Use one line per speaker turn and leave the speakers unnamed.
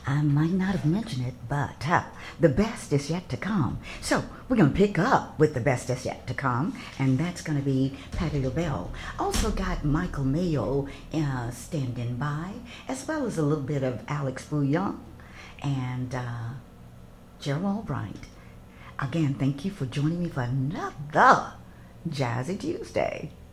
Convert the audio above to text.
I might not have mentioned it, but the best is yet to come. So we're going to pick up with the best is yet to come, and that's going to be Patti LaBelle. Also got Michael Mayo standing by, as well as a little bit of Alex Bouillon and Gerald Albright. Again, thank you for joining me for another Jazzy Tuesday.